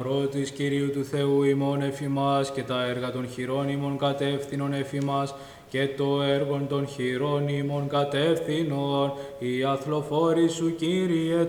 Πρώτης Κυρίου του Θεού ημών εφημάς και τα έργα των χειρών ημών κατεύθυνον εφημάς και το έργο των χειρών ημών κατεύθυνον, οι αθλοφόροι σου Κύριε